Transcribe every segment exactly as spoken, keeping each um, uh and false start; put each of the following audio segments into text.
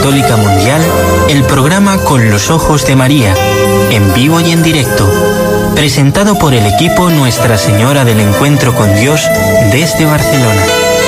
Católica Mundial, el programa Con los Ojos de María, en vivo y en directo, presentado por el equipo Nuestra Señora del Encuentro con Dios desde Barcelona.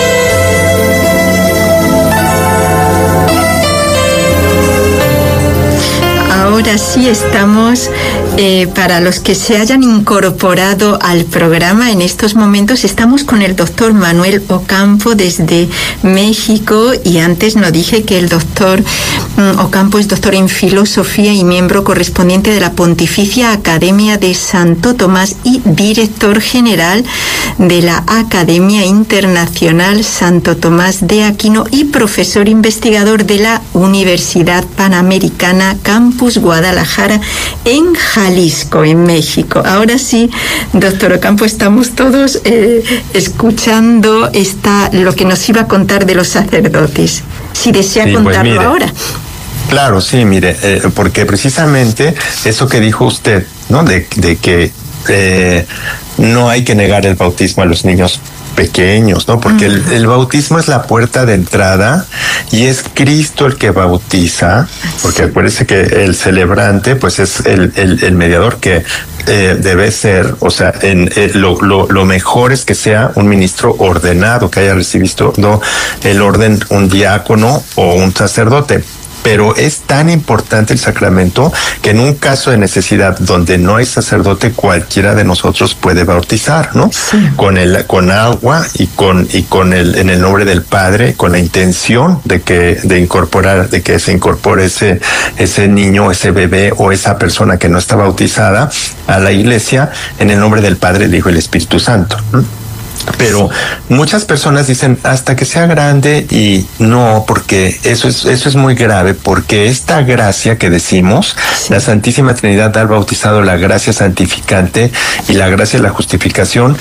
Ahora sí estamos, eh, para los que se hayan incorporado al programa en estos momentos, estamos con el doctor Manuel Ocampo desde México, y antes no dije que el doctor um, Ocampo es doctor en filosofía y miembro correspondiente de la Pontificia Academia de Santo Tomás y director general de la Academia Internacional Santo Tomás de Aquino y profesor investigador de la Universidad Panamericana Campus Guadalajara en Jalisco, en México. Ahora sí, doctor Ocampo, estamos todos eh, escuchando esta, lo que nos iba a contar de los sacerdotes. Si desea sí, contarlo pues mire, ahora. Claro, sí, mire, eh, porque precisamente eso que dijo usted, ¿no? De, de que eh, no hay que negar el bautismo a los niños pequeños, ¿no? Porque uh-huh. el, el bautismo es la puerta de entrada y es Cristo el que bautiza, porque acuérdese que el celebrante pues es el, el, el mediador que eh, debe ser, o sea, en, eh, lo, lo, lo mejor es que sea un ministro ordenado, que haya recibido no, el orden, un diácono o un sacerdote. Pero es tan importante el sacramento que en un caso de necesidad donde no hay sacerdote, cualquiera de nosotros puede bautizar, ¿no? Sí. Con el, con agua y con, y con el, en el nombre del Padre, con la intención de que, de incorporar, de que se incorpore ese, ese niño, ese bebé o esa persona que no está bautizada a la iglesia en el nombre del Padre, el Hijo y el Espíritu Santo, ¿no? Pero muchas personas dicen hasta que sea grande, y no, porque eso es eso es muy grave, porque esta gracia que decimos, sí. La Santísima Trinidad da al bautizado la gracia santificante y la gracia de la justificación,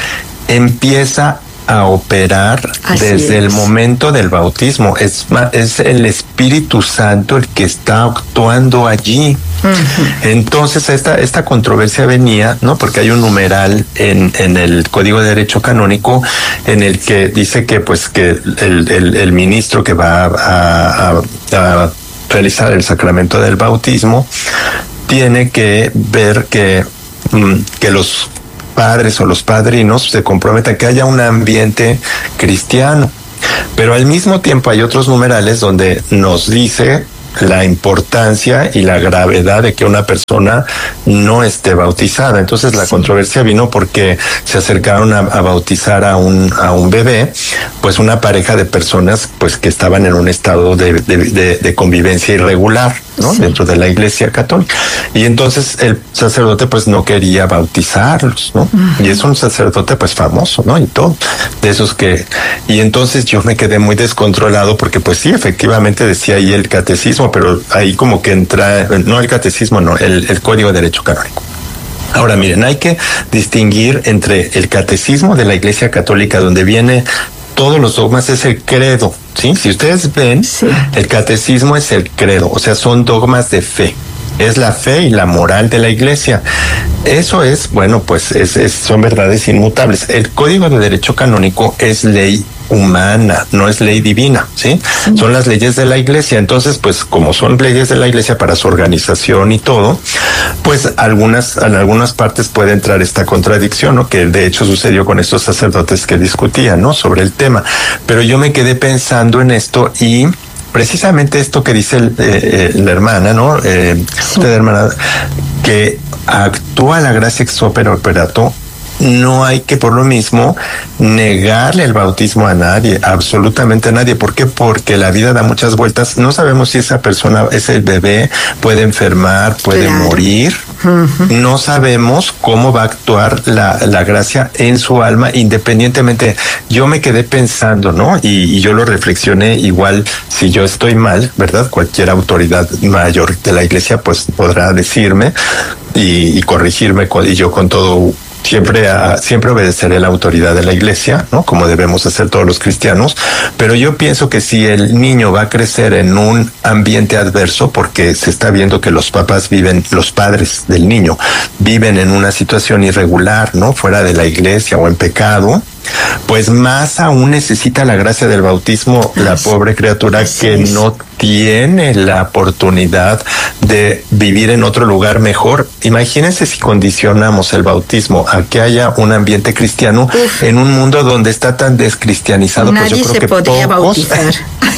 empieza a operar Así desde es. el momento del bautismo. Es, es el Espíritu Santo el que está actuando allí. Uh-huh. Entonces esta esta controversia venía, ¿no? Porque hay un numeral en en el Código de Derecho Canónico en el que dice que pues que el el, el ministro que va a, a, a realizar el sacramento del bautismo tiene que ver que que los padres o los padrinos se comprometan que haya un ambiente cristiano. Pero al mismo tiempo hay otros numerales donde nos dice la importancia y la gravedad de que una persona no esté bautizada. Entonces la sí. controversia vino porque se acercaron a, a bautizar a un a un bebé, pues una pareja de personas pues que estaban en un estado de, de, de, de convivencia irregular, ¿no? Sí. Dentro de la Iglesia Católica. Y entonces el sacerdote pues no quería bautizarlos, ¿no? Uh-huh. Y es un sacerdote pues famoso, ¿no? Y todo, de esos que... Y entonces yo me quedé muy descontrolado porque pues sí, efectivamente decía ahí el catecismo, pero ahí como que entra, no el catecismo, no, el, el Código de Derecho Canónico. Ahora miren, hay que distinguir entre el catecismo de la Iglesia Católica, donde viene todos los dogmas, es el credo, ¿sí? Si ustedes ven, sí. el catecismo es el credo, o sea, son dogmas de fe. Es la fe y la moral de la Iglesia. Eso es, bueno, pues es, es, son verdades inmutables. El Código de Derecho Canónico es ley humana, no es ley divina, ¿sí? Sí. Son las leyes de la Iglesia. Entonces, pues, como son leyes de la Iglesia para su organización y todo, pues algunas, en algunas partes puede entrar esta contradicción, ¿no? Que de hecho sucedió con estos sacerdotes que discutían, ¿no? Sobre el tema. Pero yo me quedé pensando en esto y precisamente esto que dice el, eh, la hermana, ¿no? Eh, sí. Usted, hermana, que actúa la gracia ex opere operato, no hay que por lo mismo negarle el bautismo a nadie, absolutamente a nadie. ¿Por qué? Porque la vida da muchas vueltas. No sabemos si esa persona, ese bebé, puede enfermar, puede claro. morir. Uh-huh. No sabemos cómo va a actuar la, la gracia en su alma, independientemente. Yo me quedé pensando, ¿no? Y, y yo lo reflexioné, igual si yo estoy mal, ¿verdad? Cualquier autoridad mayor de la Iglesia pues podrá decirme y, y corregirme, y yo con todo... Siempre, a, siempre obedeceré la autoridad de la Iglesia, ¿no? Como debemos hacer todos los cristianos. Pero yo pienso que si el niño va a crecer en un ambiente adverso, porque se está viendo que los papás viven, los padres del niño viven en una situación irregular, ¿no? Fuera de la Iglesia o en pecado, pues más aún necesita la gracia del bautismo la pobre criatura que no tiene la oportunidad de vivir en otro lugar mejor. Imagínense si condicionamos el bautismo a que haya un ambiente cristiano Uf. en un mundo donde está tan descristianizado. Nadie pues yo creo se que podría pocos, bautizar.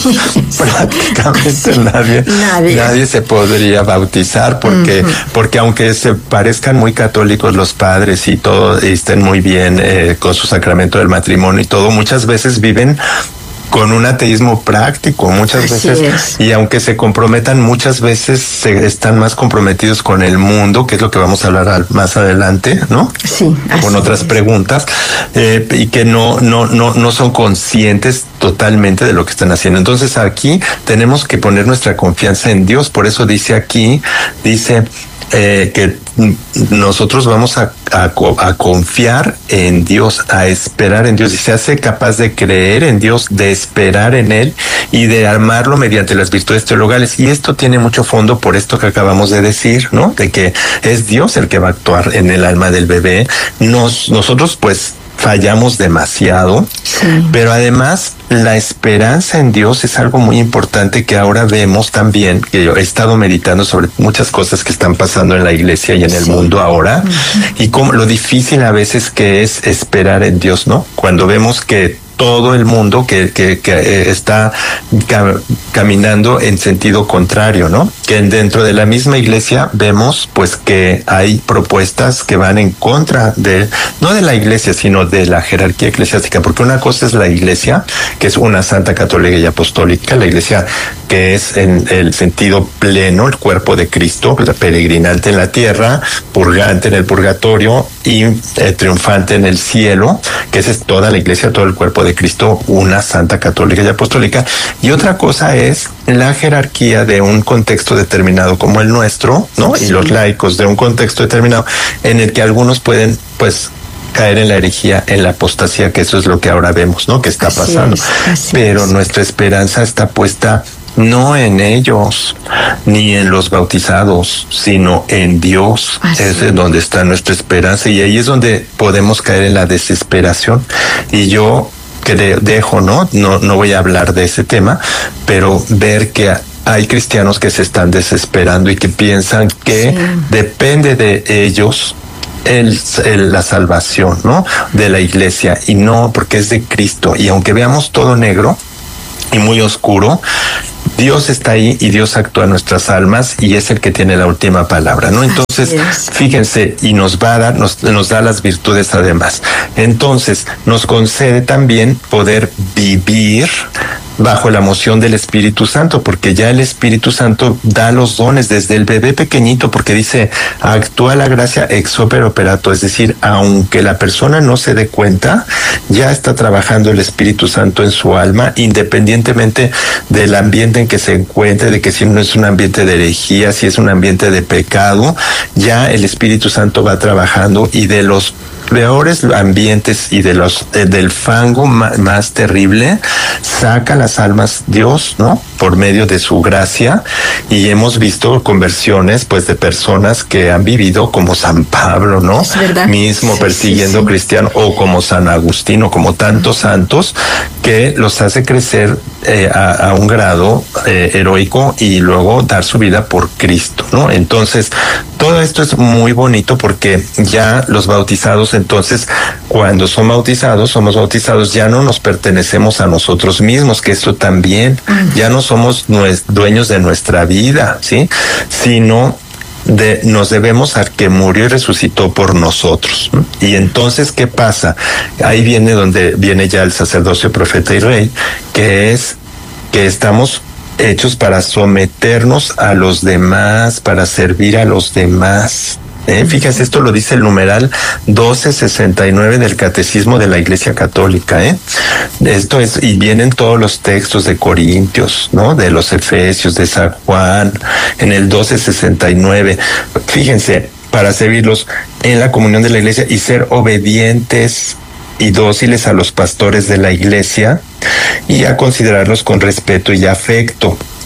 prácticamente sí, nadie, nadie nadie se podría bautizar porque, uh-huh. porque aunque se parezcan muy católicos los padres y todo, y estén muy bien eh, con su sacramento del matrimonio y todo, muchas veces viven con un ateísmo práctico, muchas así veces, es. Y aunque se comprometan, muchas veces se están más comprometidos con el mundo, que es lo que vamos a hablar al, más adelante, ¿no? Sí, así con otras es. preguntas, eh, y que no, no, no, no son conscientes totalmente de lo que están haciendo. Entonces aquí tenemos que poner nuestra confianza en Dios, por eso dice aquí, dice eh, que nosotros vamos a, a, a confiar en Dios, a esperar en Dios, y se hace capaz de creer en Dios, de esperar en Él y de armarlo mediante las virtudes teologales. Y esto tiene mucho fondo por esto que acabamos de decir, ¿no? De que es Dios el que va a actuar en el alma del bebé. Nos, nosotros pues fallamos demasiado, sí. Pero además la esperanza en Dios es algo muy importante que ahora vemos también, que yo he estado meditando sobre muchas cosas que están pasando en la iglesia y en el sí. mundo ahora, uh-huh. y cómo lo difícil a veces que es esperar en Dios, ¿no? Cuando vemos que todo el mundo que, que, que está ca- caminando en sentido contrario, ¿no? Que dentro de la misma iglesia vemos pues que hay propuestas que van en contra de, no de la iglesia, sino de la jerarquía eclesiástica, porque una cosa es la iglesia, que es una santa católica y apostólica, la iglesia que es en el sentido pleno, el cuerpo de Cristo, peregrinante en la tierra, purgante en el purgatorio y eh, triunfante en el cielo, que esa es toda la iglesia, todo el cuerpo de Cristo, una santa católica y apostólica. Y otra cosa es la jerarquía de un contexto determinado como el nuestro, ¿no? Sí. Y los laicos de un contexto determinado en el que algunos pueden, pues, caer en la herejía, en la apostasía, que eso es lo que ahora vemos, ¿no? Que está así pasando. Es, así Pero es. Nuestra esperanza está puesta no en ellos, ni en los bautizados, sino en Dios. Así es es donde está nuestra esperanza, y ahí es donde podemos caer en la desesperación. Y yo que dejo, ¿no? No, no voy a hablar de ese tema, pero ver que hay cristianos que se están desesperando y que piensan que sí. depende de ellos El, el, la salvación, ¿no? De la iglesia, y no, porque es de Cristo. Y aunque veamos todo negro y muy oscuro, Dios está ahí y Dios actúa en nuestras almas y es el que tiene la última palabra, ¿no? Entonces, fíjense, y nos va a dar, nos, nos da las virtudes además. Entonces, nos concede también poder vivir bajo la moción del Espíritu Santo, porque ya el Espíritu Santo da los dones desde el bebé pequeñito, porque dice, actúa la gracia ex opere operato, es decir, aunque la persona no se dé cuenta, ya está trabajando el Espíritu Santo en su alma, independientemente del ambiente en que se encuentre, de que si no es un ambiente de herejía, si es un ambiente de pecado, ya el Espíritu Santo va trabajando, y de los peores ambientes y de los eh, del fango más, más terrible saca las almas Dios, ¿no? Por medio de su gracia, y hemos visto conversiones pues de personas que han vivido como San Pablo, ¿no? Es verdad. Mismo sí, persiguiendo sí, sí. cristianos, o como San Agustín, o como tantos santos que los hace crecer eh, a, a un grado eh, heroico y luego dar su vida por Cristo, ¿no? Entonces, todo esto es muy bonito porque ya los bautizados, entonces, cuando son bautizados, somos bautizados, ya no nos pertenecemos a nosotros mismos, que esto también, uh-huh. ya no somos nues- dueños de nuestra vida, ¿sí? Sino de, nos debemos al que murió y resucitó por nosotros. Y entonces, ¿qué pasa? Ahí viene donde viene ya el sacerdocio, profeta y rey, que es que estamos hechos para someternos a los demás, para servir a los demás. Eh, fíjense, esto lo dice el numeral doce sesenta y nueve del Catecismo de la Iglesia Católica, ¿eh? Esto es, y vienen todos los textos de Corintios, ¿no? De los Efesios, de San Juan, en el doce sesenta y nueve. Fíjense, para servirlos en la comunión de la Iglesia y ser obedientes y dóciles a los pastores de la Iglesia, y a considerarlos con respeto y afecto.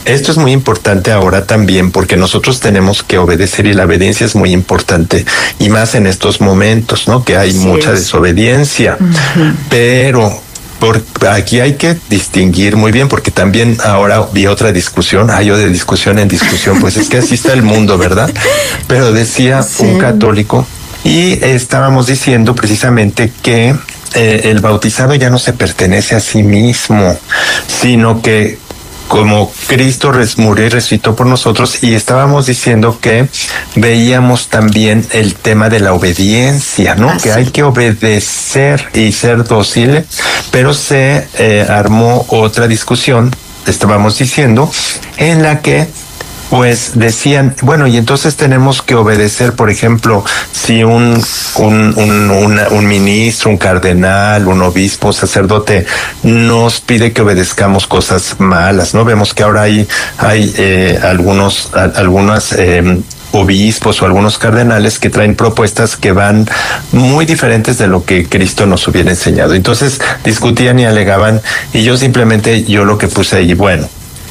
esto es muy importante ahora también porque nosotros tenemos que obedecer y la obediencia es muy importante y más en estos momentos, ¿no? Que hay sí mucha es. desobediencia, uh-huh. pero por aquí hay que distinguir muy bien porque también ahora vi otra discusión, ah, yo de discusión en discusión, pues es que así está el mundo, ¿verdad? Pero decía sí. un católico y estábamos diciendo precisamente que eh, el bautizado ya no se pertenece a sí mismo, sino que como Cristo murió y resucitó por nosotros, y estábamos diciendo que veíamos también el tema de la obediencia, ¿no? Ah, que sí. hay que obedecer y ser dóciles, pero se eh, armó otra discusión, estábamos diciendo, en la que pues decían, bueno, y entonces tenemos que obedecer, por ejemplo, si un un un, una, un ministro, un cardenal, un obispo, un sacerdote nos pide que obedezcamos cosas malas, ¿no? Vemos que ahora hay hay eh, algunos a, algunas eh, obispos o algunos cardenales que traen propuestas que van muy diferentes de lo que Cristo nos hubiera enseñado. Entonces discutían y alegaban, y yo simplemente, yo lo que puse ahí, bueno,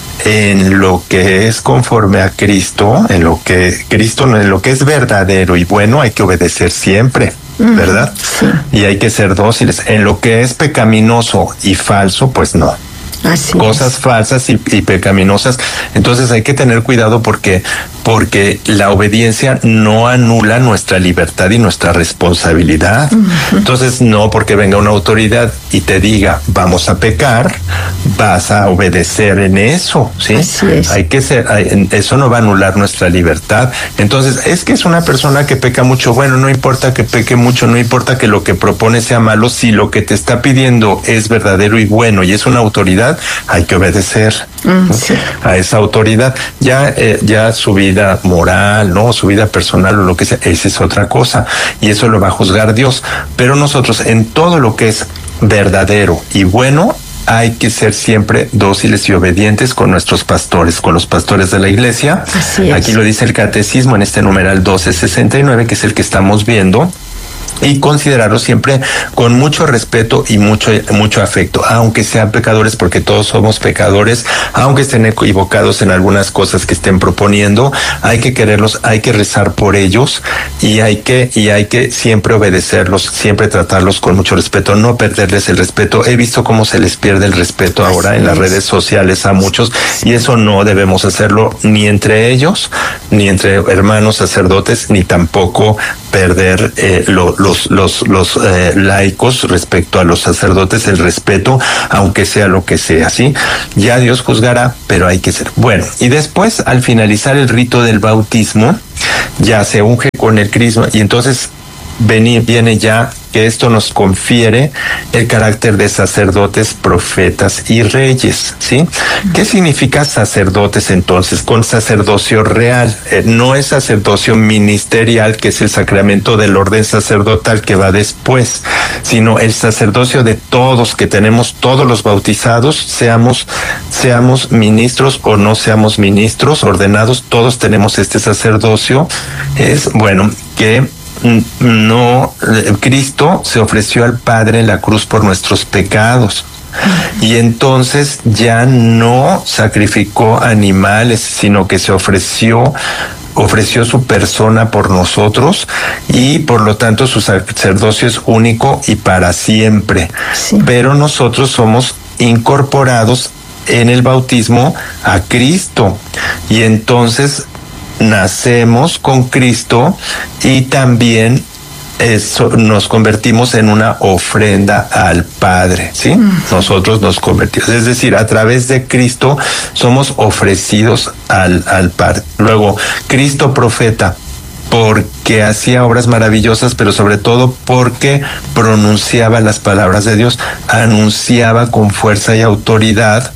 en lo que es conforme a Cristo, en lo que Cristo, en lo que es verdadero y bueno, hay que obedecer siempre, ¿verdad? Sí. Y hay que ser dóciles. En lo que es pecaminoso y falso, pues no. Así Cosas es. falsas y, y pecaminosas. Entonces hay que tener cuidado porque porque la obediencia no anula nuestra libertad y nuestra responsabilidad. Uh-huh. Entonces, no porque venga una autoridad y te diga, vamos a pecar, vas a obedecer en eso, ¿sí? Así es. Hay que ser, hay, eso no va a anular nuestra libertad. Entonces, es que es una persona que peca mucho, bueno, no importa que peque mucho, no importa que lo que propone sea malo, si lo que te está pidiendo es verdadero y bueno y es una autoridad, hay que obedecer uh-huh. sí. a esa autoridad. Ya, eh, ya su vida moral, ¿no? Su vida personal o lo que sea, esa es otra cosa y eso lo va a juzgar Dios. Pero nosotros en todo lo que es verdadero y bueno hay que ser siempre dóciles y obedientes con nuestros pastores, con los pastores de la iglesia. Así es. Aquí lo dice el catecismo en este numeral doce sesenta y nueve, que es el que estamos viendo. Y considerarlos siempre con mucho respeto y mucho mucho afecto, aunque sean pecadores, porque todos somos pecadores, aunque estén equivocados en algunas cosas que estén proponiendo, hay que quererlos, hay que rezar por ellos y hay que y hay que siempre obedecerlos, siempre tratarlos con mucho respeto, no perderles el respeto. He visto cómo se les pierde el respeto ahora Así en las es. redes sociales a muchos y eso no debemos hacerlo ni entre ellos, ni entre hermanos sacerdotes, ni tampoco perder eh, lo, los los los eh, laicos respecto a los sacerdotes el respeto, aunque sea lo que sea, ¿sí? Ya Dios juzgará, pero hay que ser bueno. Y después, al finalizar el rito del bautismo, ya se unge con el crisma y entonces Venir, viene ya que esto nos confiere el carácter de sacerdotes, profetas y reyes, ¿sí? ¿Qué significa sacerdotes entonces? Con sacerdocio real, eh, no es sacerdocio ministerial, que es el sacramento del orden sacerdotal que va después, sino el sacerdocio de todos, que tenemos todos los bautizados, seamos, seamos ministros o no seamos ministros, ordenados, todos tenemos este sacerdocio. Es, bueno, que no, Cristo se ofreció al Padre en la cruz por nuestros pecados. Y entonces ya no sacrificó animales, sino que se ofreció ofreció su persona por nosotros y por lo tanto su sacerdocio es único y para siempre. Sí. Pero nosotros somos incorporados en el bautismo a Cristo y entonces nacemos con Cristo y también eso, nos convertimos en una ofrenda al Padre, ¿sí? Uh-huh. Nosotros nos convertimos, es decir, a través de Cristo somos ofrecidos al, al Padre. Luego, Cristo profeta, porque hacía obras maravillosas, pero sobre todo porque pronunciaba las palabras de Dios, anunciaba con fuerza y autoridad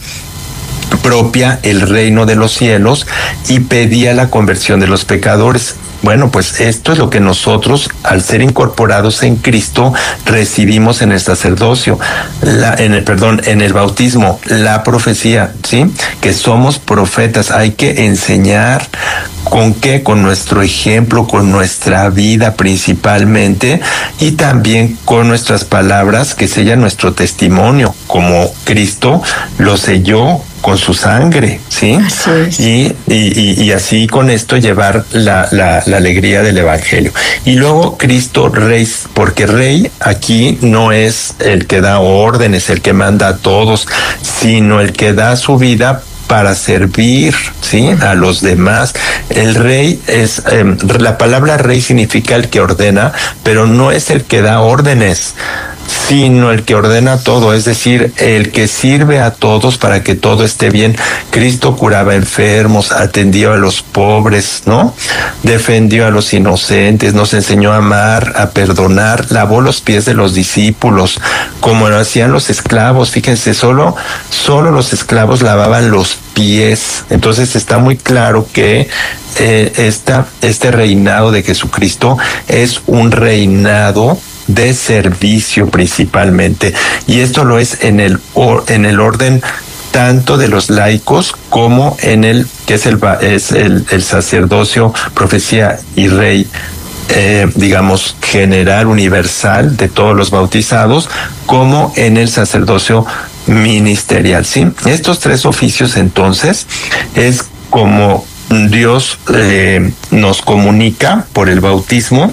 propia el reino de los cielos y pedía la conversión de los pecadores. Bueno, pues esto es lo que nosotros, al ser incorporados en Cristo, recibimos en el sacerdocio, la, en el, perdón, en el bautismo, la profecía, ¿sí? Que somos profetas, hay que enseñar ¿Con qué? Con nuestro ejemplo, con nuestra vida principalmente, y también con nuestras palabras que sellan nuestro testimonio, como Cristo lo selló con su sangre, ¿sí? Así es. Y, y, y así con esto llevar la, la, la alegría del Evangelio. Y luego Cristo Rey, porque Rey aquí no es el que da órdenes, el que manda a todos, sino el que da su vida para servir, ¿sí?, a los demás. El rey es, eh, la palabra rey significa el que ordena, pero no es el que da órdenes, sino el que ordena todo, es decir, el que sirve a todos para que todo esté bien. Cristo curaba enfermos, atendió a los pobres, ¿no? Defendió a los inocentes, nos enseñó a amar, a perdonar, lavó los pies de los discípulos, como lo hacían los esclavos. Fíjense, solo, solo los esclavos lavaban los pies. Entonces está muy claro que eh, esta, este reinado de Jesucristo es un reinado de servicio principalmente, y esto lo es en el en el orden tanto de los laicos como en el que es el es el, el sacerdocio, profecía y rey, eh, digamos general, universal de todos los bautizados, como en el sacerdocio ministerial, ¿sí? Estos tres oficios entonces es como Dios eh, nos comunica por el bautismo,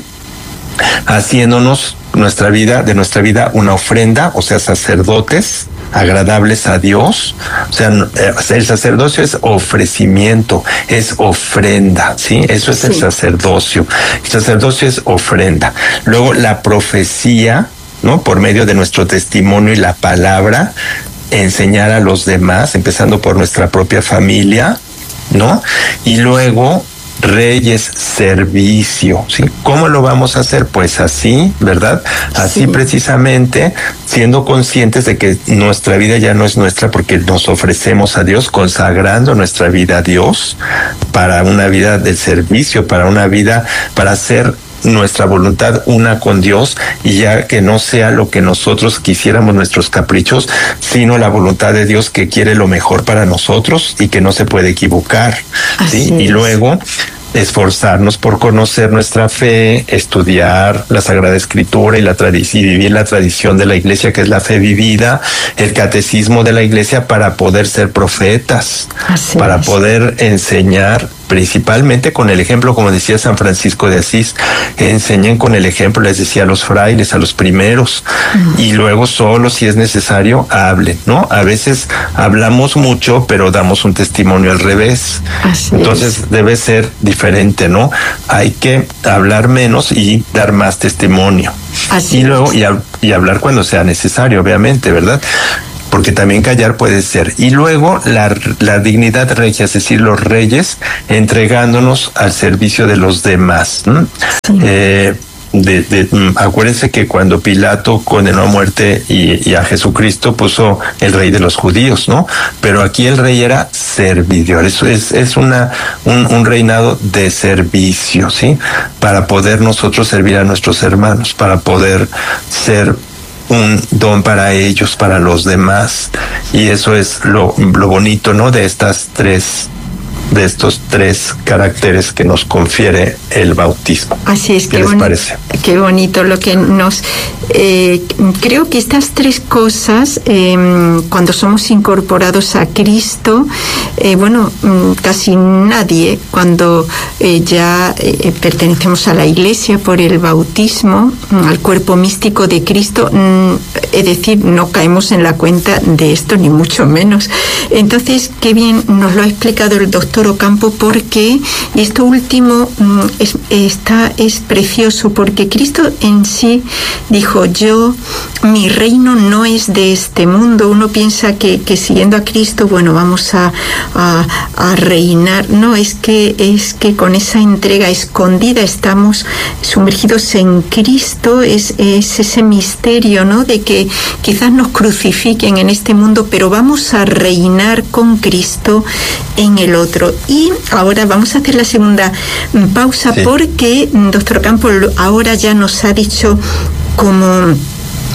haciéndonos nuestra vida, de nuestra vida una ofrenda, o sea, sacerdotes agradables a Dios. O sea, el sacerdocio es ofrecimiento, es ofrenda, ¿sí? Eso es sí. El sacerdocio. El sacerdocio es ofrenda. Luego la profecía, ¿no? Por medio de nuestro testimonio y la palabra, enseñar a los demás, empezando por nuestra propia familia, ¿no? Y luego Reyes, servicio, ¿sí? ¿Cómo lo vamos a hacer? Pues así, ¿verdad? Así sí. Precisamente, siendo conscientes de que nuestra vida ya no es nuestra porque nos ofrecemos a Dios, consagrando nuestra vida a Dios para una vida de servicio, para una vida, para hacer nuestra voluntad una con Dios, y ya que no sea lo que nosotros quisiéramos, nuestros caprichos, sino la voluntad de Dios, que quiere lo mejor para nosotros y que no se puede equivocar, ¿sí? Y luego esforzarnos por conocer nuestra fe, estudiar la Sagrada Escritura y la tradición, y vivir la tradición de la Iglesia, que es la fe vivida, el catecismo de la Iglesia, para poder ser profetas, Así para es. poder enseñar, principalmente con el ejemplo, como decía San Francisco de Asís, enseñen con el ejemplo, les decía a los frailes, a los primeros, uh-huh. y luego solo si es necesario hablen, ¿no? A veces hablamos mucho, pero damos un testimonio al revés. Así Entonces es. debe ser diferente, ¿no? Hay que hablar menos y dar más testimonio. Así y luego y, y hablar cuando sea necesario, obviamente, ¿verdad? Porque también callar puede ser. Y luego la, la dignidad regia, es decir, los reyes entregándonos al servicio de los demás. Sí. Eh, de, de, acuérdense que cuando Pilato condenó a muerte y, y a Jesucristo puso el rey de los judíos, ¿no? Pero aquí el rey era servidor. Eso es, es una, un, un reinado de servicio, ¿sí? Para poder nosotros servir a nuestros hermanos, para poder ser un don para ellos, para los demás. Y eso es lo, lo bonito, ¿no? De estas tres, de estos tres caracteres que nos confiere el bautismo. Así es. ¿Qué qué les boni- parece? Qué bonito lo que nos... Eh, creo que estas tres cosas, eh, cuando somos incorporados a Cristo, eh, bueno, casi nadie, cuando eh, ya eh, pertenecemos a la Iglesia por el bautismo, al cuerpo místico de Cristo, es decir, no caemos en la cuenta de esto, ni mucho menos. Entonces, qué bien nos lo ha explicado el doctor Ocampo, porque esto último es, está, es precioso, porque Cristo en sí dijo: yo, mi reino no es de este mundo. Uno piensa que, que siguiendo a Cristo, bueno, vamos a, a, a reinar. No, es que, es que con esa entrega escondida estamos sumergidos en Cristo. Es, es ese misterio, ¿no? De que quizás nos crucifiquen en este mundo, pero vamos a reinar con Cristo en el otro. Y ahora vamos a hacer la segunda pausa, sí. porque doctor Ocampo ahora ya nos ha dicho como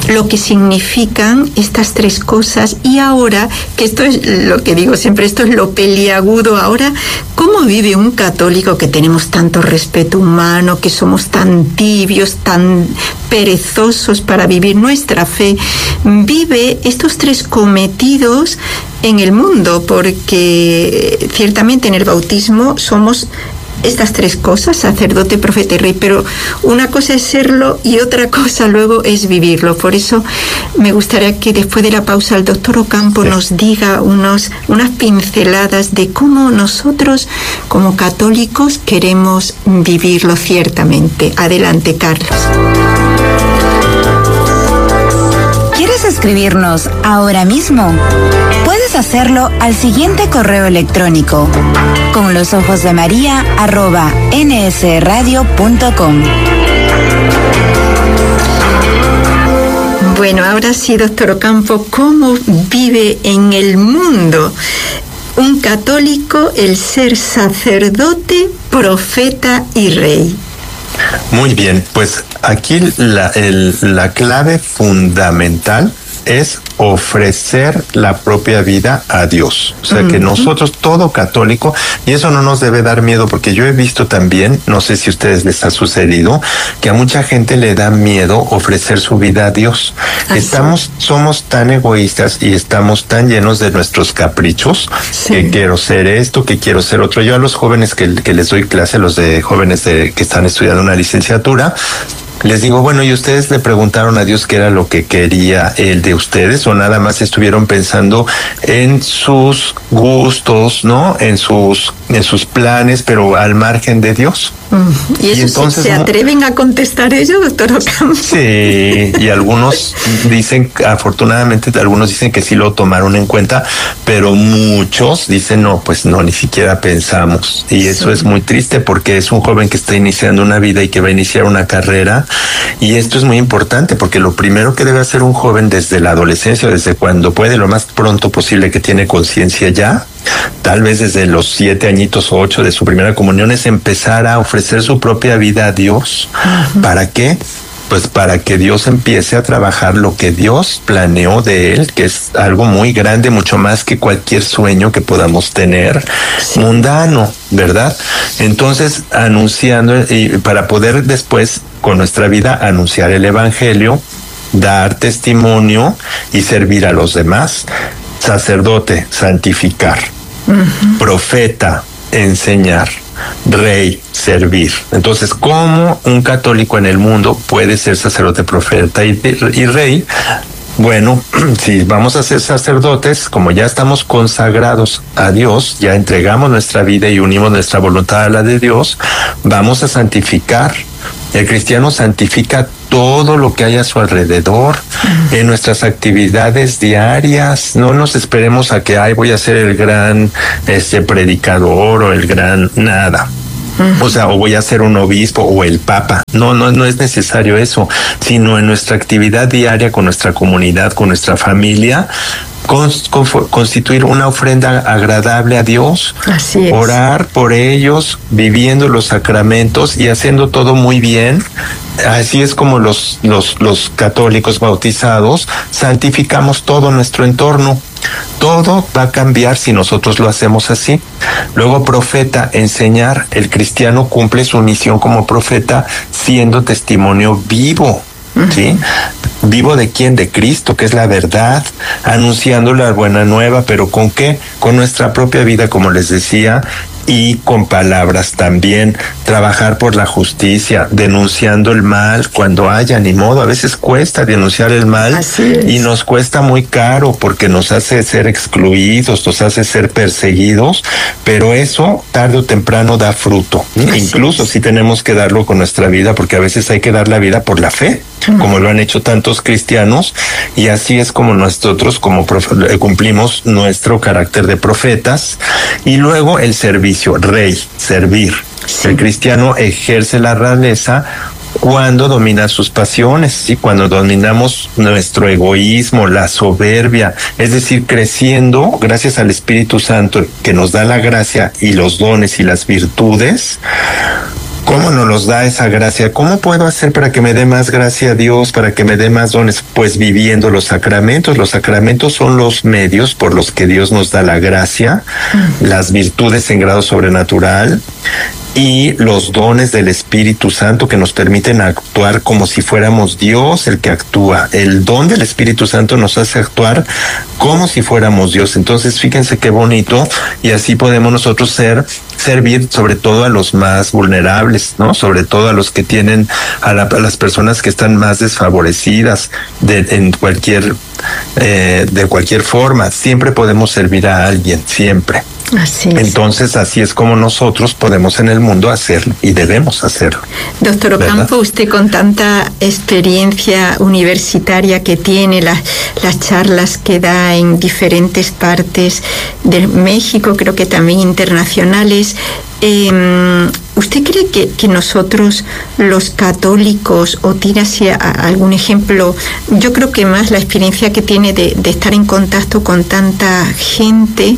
lo que significan estas tres cosas, y ahora, que esto es lo que digo siempre, esto es lo peliagudo ahora, ¿cómo vive un católico que tenemos tanto respeto humano, que somos tan tibios, tan perezosos para vivir nuestra fe, vive estos tres cometidos en el mundo? Porque ciertamente en el bautismo somos estas tres cosas, sacerdote, profeta y rey, pero una cosa es serlo y otra cosa luego es vivirlo. Por eso me gustaría que después de la pausa el doctor Ocampo sí. nos diga unos, unas pinceladas de cómo nosotros como católicos queremos vivirlo ciertamente. Adelante, Carlos. ¿Quieres escribirnos ahora mismo? Puedes hacerlo al siguiente correo electrónico: con los ojos de María arroba nsradio punto com. Bueno, ahora sí, doctor Ocampo, ¿cómo vive en el mundo un católico el ser sacerdote, profeta y rey? Muy bien, pues aquí la, el, la clave fundamental es ofrecer la propia vida a Dios. O sea, uh-huh. que nosotros, todo católico, y eso no nos debe dar miedo, porque yo he visto también, no sé si a ustedes les ha sucedido, que a mucha gente le da miedo ofrecer su vida a Dios. Así. Estamos, somos tan egoístas y estamos tan llenos de nuestros caprichos, sí. que quiero ser esto, que quiero ser otro. Yo a los jóvenes que, que les doy clase, los de jóvenes de, que están estudiando una licenciatura, les digo, bueno, ¿y ustedes le preguntaron a Dios qué era lo que quería Él de ustedes, o nada más estuvieron pensando en sus gustos, ¿no? En sus, en sus planes, pero al margen de Dios? ¿Y eso y entonces, se atreven a contestar ellos, doctor Ocampo? Sí, y algunos dicen, afortunadamente, algunos dicen que sí lo tomaron en cuenta, pero muchos dicen, no, pues no, ni siquiera pensamos. Y eso sí. es muy triste, porque es un joven que está iniciando una vida y que va a iniciar una carrera. Y esto es muy importante, porque lo primero que debe hacer un joven desde la adolescencia, desde cuando puede, lo más pronto posible que tiene conciencia ya, tal vez desde los siete añitos o ocho de su primera comunión, es empezar a ofrecer su propia vida a Dios. Uh-huh. ¿Para qué? Pues para que Dios empiece a trabajar lo que Dios planeó de él, que es algo muy grande, mucho más que cualquier sueño que podamos tener, sí. mundano, ¿verdad? Entonces, anunciando, y para poder después, con nuestra vida, anunciar el evangelio, dar testimonio y servir a los demás. Sacerdote, santificar. Uh-huh. Profeta, enseñar. Rey, servir. Entonces, ¿cómo un católico en el mundo puede ser sacerdote, profeta y, y rey? Bueno, si vamos a ser sacerdotes, como ya estamos consagrados a Dios, ya entregamos nuestra vida y unimos nuestra voluntad a la de Dios, vamos a santificar. El cristiano santifica todo lo que hay a su alrededor, uh-huh. en nuestras actividades diarias. No nos esperemos a que, ay, voy a ser el gran este predicador o el gran nada. Uh-huh. O sea, o voy a ser un obispo o el papa. No, no, no es necesario eso, sino en nuestra actividad diaria con nuestra comunidad, con nuestra familia, constituir una ofrenda agradable a Dios, así es. Orar por ellos, viviendo los sacramentos y haciendo todo muy bien. Así es como los, los, los católicos bautizados santificamos todo nuestro entorno. Todo va a cambiar si nosotros lo hacemos así. Luego, profeta, enseñar. El cristiano cumple su misión como profeta siendo testimonio vivo. ¿Sí? ¿Vivo de quién? De Cristo, que es la verdad, anunciando la buena nueva, pero ¿con qué? Con nuestra propia vida, como les decía, y con palabras también, trabajar por la justicia, denunciando el mal cuando haya, ni modo, a veces cuesta denunciar el mal y nos cuesta muy caro porque nos hace ser excluidos, nos hace ser perseguidos, pero eso tarde o temprano da fruto, así incluso es. Si tenemos que darlo con nuestra vida, porque a veces hay que dar la vida por la fe, uh-huh. como lo han hecho tantos cristianos, y así es como nosotros como profe- cumplimos nuestro carácter de profetas. Y luego el servicio, rey, servir. Sí. El cristiano ejerce la realeza cuando domina sus pasiones, ¿sí? Cuando dominamos nuestro egoísmo, la soberbia, es decir, creciendo gracias al Espíritu Santo que nos da la gracia y los dones y las virtudes, ¿Cómo nos los da esa gracia? ¿Cómo puedo hacer para que me dé más gracia a Dios, para que me dé más dones? Pues viviendo los sacramentos. Los sacramentos son los medios por los que Dios nos da la gracia, mm. las virtudes en grado sobrenatural y los dones del Espíritu Santo que nos permiten actuar como si fuéramos Dios el que actúa. El don del Espíritu Santo nos hace actuar como si fuéramos Dios. Entonces, fíjense qué bonito, y así podemos nosotros ser, servir sobre todo a los más vulnerables, ¿no? Sobre todo a los que tienen, a, la, a las personas que están más desfavorecidas de, en cualquier, eh, de cualquier forma. Siempre podemos servir a alguien, siempre. Así es. Entonces, así es como nosotros podemos en el mundo hacerlo y debemos hacerlo. Doctor Ocampo, usted con tanta experiencia universitaria que tiene, las, las charlas que da en diferentes partes de México, creo que también internacionales, eh, ¿usted cree que, que nosotros los católicos, o tiene hacia algún ejemplo, yo creo que más la experiencia que tiene de, de estar en contacto con tanta gente,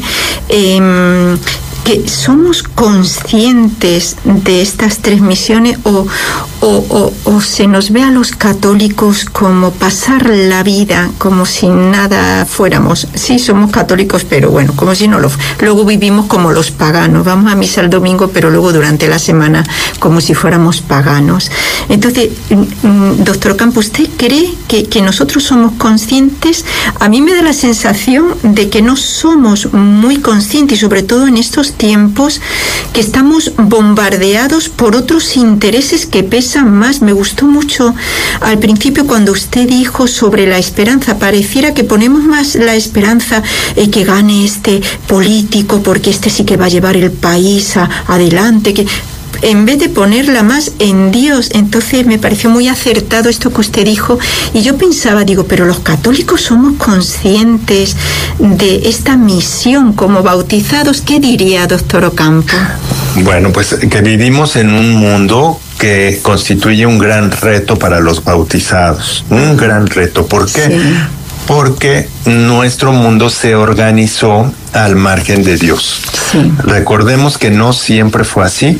eh, que somos conscientes de estas tres misiones, o, o, o, o se nos ve a los católicos como pasar la vida como si nada fuéramos? Sí, somos católicos, pero bueno, como si no lo... Luego vivimos como los paganos, vamos a misa el domingo, pero luego durante la semana como si fuéramos paganos. Entonces, doctor Ocampo, ¿usted cree que, que nosotros somos conscientes? A mí me da la sensación de que no somos muy conscientes, y sobre todo en estos tiempos que estamos bombardeados por otros intereses que pesan más. Me gustó mucho al principio cuando usted dijo sobre la esperanza. Pareciera que ponemos más la esperanza en que gane este político, porque este sí que va a llevar el país a, adelante, que en vez de ponerla más en Dios. Entonces me pareció muy acertado esto que usted dijo, y yo pensaba, digo, pero los católicos somos conscientes de esta misión como bautizados. ¿Qué diría, doctor Ocampo? Bueno, pues que vivimos en un mundo que constituye un gran reto para los bautizados, un gran reto. ¿Por qué? Sí. Porque nuestro mundo se organizó al margen de Dios. Sí. Recordemos que no siempre fue así.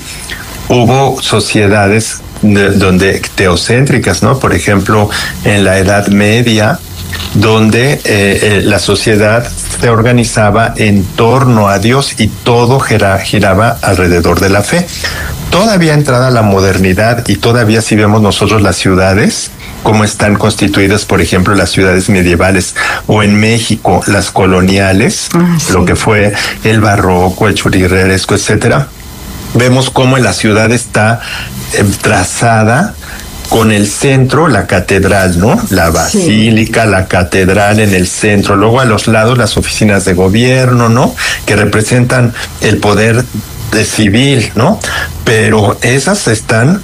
Hubo sociedades de, donde teocéntricas, ¿no? Por ejemplo, en la Edad Media, donde eh, eh, la sociedad se organizaba en torno a Dios y todo gira, giraba alrededor de la fe. Todavía entrada la modernidad, y todavía si vemos nosotros las ciudades, cómo están constituidas, por ejemplo, las ciudades medievales, o en México las coloniales, ah, sí. lo que fue el barroco, el churrigueresco, etcétera. Vemos cómo la ciudad está eh, trazada con el centro, la catedral, ¿no? La basílica, sí. la catedral en el centro. Luego a los lados las oficinas de gobierno, ¿no? Que representan el poder de civil, ¿no? Pero esas están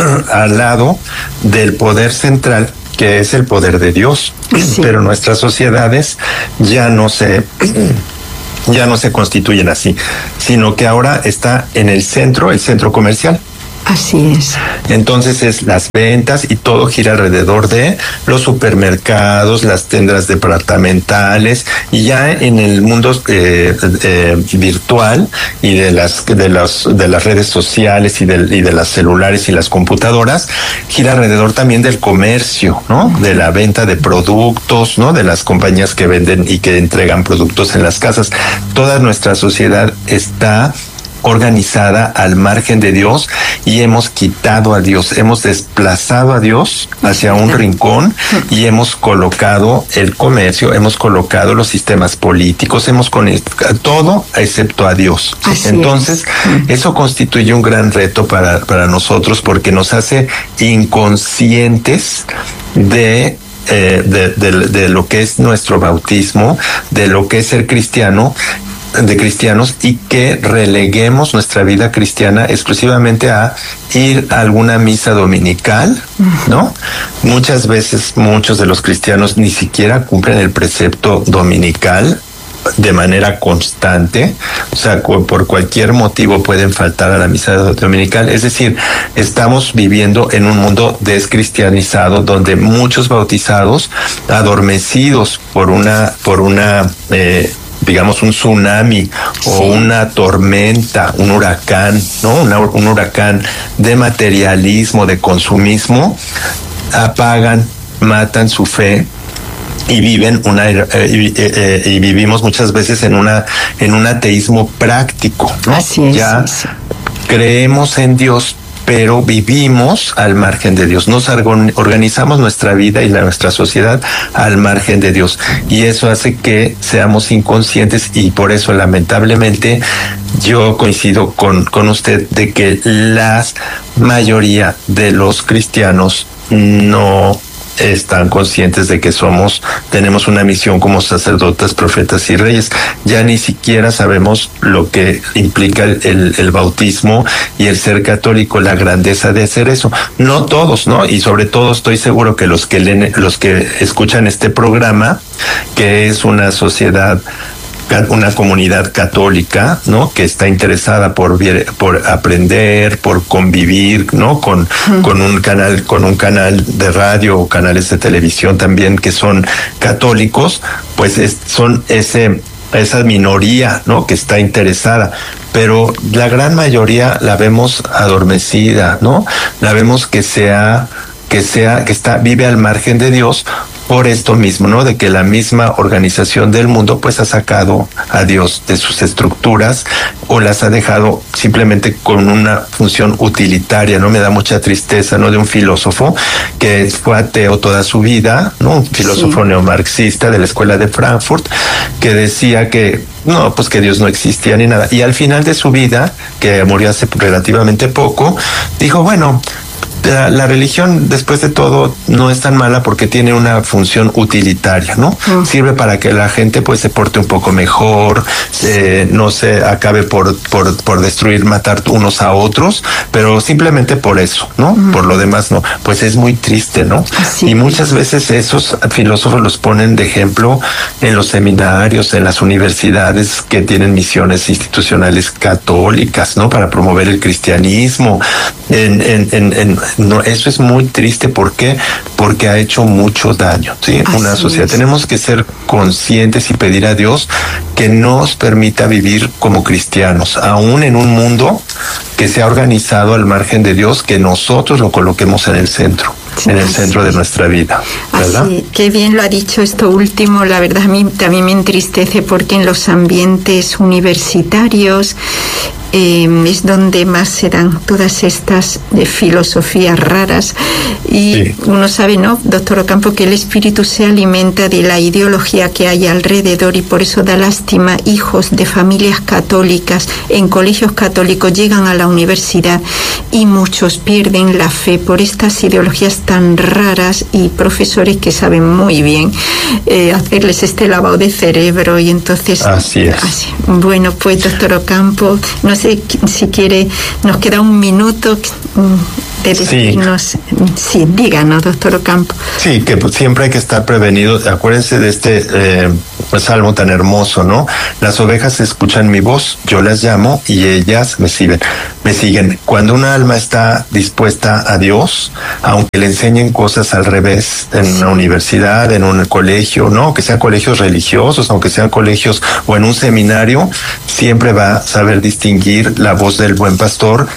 al lado del poder central, que es el poder de Dios. Sí. Pero nuestras sociedades ya no se... ya no se constituyen así, sino que ahora está en el centro, el centro comercial. Así es. Entonces es las ventas, y todo gira alrededor de los supermercados, las tiendas departamentales, y ya en el mundo eh, eh, virtual y de las de las de las redes sociales y de, y de las celulares y las computadoras, gira alrededor también del comercio, ¿no? De la venta de productos, ¿no? De las compañías que venden y que entregan productos en las casas. Toda nuestra sociedad está organizada al margen de Dios, y hemos quitado a Dios, hemos desplazado a Dios hacia un rincón, y hemos colocado el comercio, hemos colocado los sistemas políticos, hemos conectado todo excepto a Dios. Así Entonces, es. eso constituye un gran reto para, para nosotros, porque nos hace inconscientes de Eh, de, de, de lo que es nuestro bautismo, de lo que es ser cristiano, de cristianos, y que releguemos nuestra vida cristiana exclusivamente a ir a alguna misa dominical, ¿no? Muchas veces muchos de los cristianos ni siquiera cumplen el precepto dominical de manera constante, o sea, por cualquier motivo pueden faltar a la misa dominical. Es decir, estamos viviendo en un mundo descristianizado, donde muchos bautizados, adormecidos por una por una eh, digamos, un tsunami o sí. una tormenta, un huracán, ¿no? Una, un huracán de materialismo, de consumismo, apagan, matan su fe y viven una eh, eh, eh, y vivimos muchas veces en una en un ateísmo práctico, ¿no? Así es, ya sí. creemos en Dios, pero vivimos al margen de Dios. Nos organizamos nuestra vida y la, nuestra sociedad al margen de Dios. Y eso hace que seamos inconscientes, y por eso, lamentablemente, yo coincido con, con usted de que la mayoría de los cristianos no están conscientes de que somos, tenemos una misión como sacerdotes, profetas y reyes. Ya ni siquiera sabemos lo que implica el, el, el bautismo y el ser católico, la grandeza de hacer eso. No todos, ¿no? Y sobre todo estoy seguro que los que leen, los que escuchan este programa, que es una sociedad, una comunidad católica, ¿no? Que está interesada por por aprender, por convivir, ¿no? Con uh-huh. con un canal, con un canal de radio o canales de televisión también que son católicos, pues es, son ese esa minoría, ¿no? Que está interesada, pero la gran mayoría la vemos adormecida, ¿no? La vemos que sea que sea que está vive al margen de Dios. Por esto mismo, ¿no? De que la misma organización del mundo pues ha sacado a Dios de sus estructuras o las ha dejado simplemente con una función utilitaria, ¿no? Me da mucha tristeza, ¿no? De un filósofo que fue ateo toda su vida, ¿no? Un filósofo sí. neomarxista de la escuela de Frankfurt, que decía que no, pues que Dios no existía ni nada. Y al final de su vida, que murió hace relativamente poco, dijo, bueno, La, la religión, después de todo, no es tan mala porque tiene una función utilitaria, ¿no? Uh-huh. Sirve para que la gente pues se porte un poco mejor, eh, no se acabe por, por, por destruir, matar unos a otros, pero simplemente por eso, ¿no? Uh-huh. Por lo demás, no. Pues es muy triste, ¿no? Sí. Y muchas veces esos filósofos los ponen de ejemplo en los seminarios, en las universidades que tienen misiones institucionales católicas, ¿no? Para promover el cristianismo, en, en, en, en No, eso es muy triste. ¿Por qué? Porque ha hecho mucho daño, ¿sí? Así Una sociedad. Es. Tenemos que ser conscientes y pedir a Dios que nos permita vivir como cristianos, aún en un mundo que se ha organizado al margen de Dios, que nosotros lo coloquemos en el centro. Sí, en el centro de nuestra vida, ¿verdad? Así, qué bien lo ha dicho esto último. La verdad, a mí también me entristece porque en los ambientes universitarios eh, es donde más se dan todas estas eh, filosofías raras, y sí. uno sabe, ¿no, doctor Ocampo, que el espíritu se alimenta de la ideología que hay alrededor, y por eso da lástima. Hijos de familias católicas en colegios católicos llegan a la universidad y muchos pierden la fe por estas ideologías tan raras, y profesores que saben muy bien eh, hacerles este lavado de cerebro. Y entonces así es. Así. Bueno, pues doctor Ocampo, no sé si quiere, nos queda un minuto de decirnos. Sí, sí díganos, doctor Ocampo. Sí, que pues siempre hay que estar prevenido. Acuérdense de este eh, salmo tan hermoso, ¿no? Las ovejas escuchan mi voz, yo las llamo y ellas me siguen. Me siguen. Cuando una alma está dispuesta a Dios, aunque le enseñen cosas al revés en una universidad, en un colegio, ¿no? Que sean colegios religiosos, aunque sean colegios o en un seminario, siempre va a saber distinguir la voz del buen pastor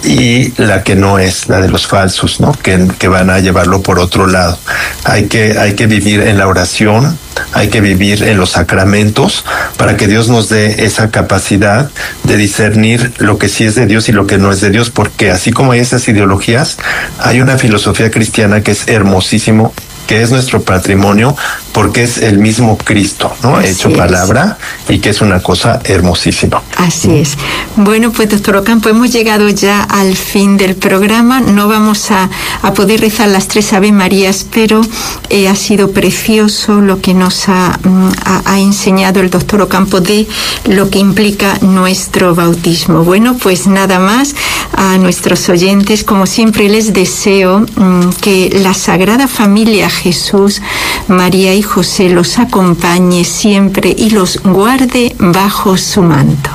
y la que no es, la de los falsos, ¿no? Que, que van a llevarlo por otro lado. Hay que, hay que vivir en la oración, hay que vivir en los sacramentos para que Dios nos dé esa capacidad de discernir lo que sí es de Dios y lo que no es de Dios, porque así como hay esas ideologías, hay una filosofía cristiana que es hermosísimo, que es nuestro patrimonio, porque es el mismo Cristo, ¿no? Así hecho palabra, y que es una cosa hermosísima. Así es. Bueno, pues doctor Ocampo, hemos llegado ya al fin del programa. No vamos a, a poder rezar las tres Ave Marías, pero eh, ha sido precioso lo que nos ha, ha, ha enseñado el doctor Ocampo de lo que implica nuestro bautismo. Bueno, pues nada más, a nuestros oyentes, como siempre les deseo mmm, que la Sagrada Familia Jesús, María y José los acompañe siempre y los guarde bajo su manto.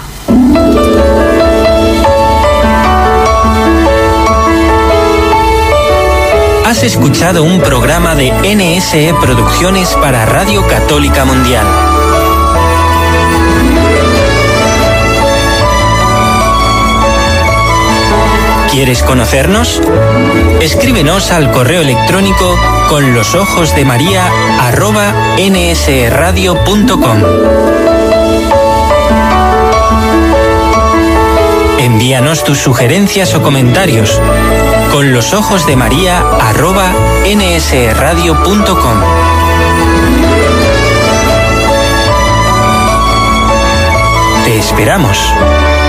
Has escuchado un programa de N S E Producciones para Radio Católica Mundial. ¿Quieres conocernos? Escríbenos al correo electrónico con los ojos de María arroba nsradio punto com. Envíanos tus sugerencias o comentarios con los ojos de María arroba nsradio punto com. Te esperamos.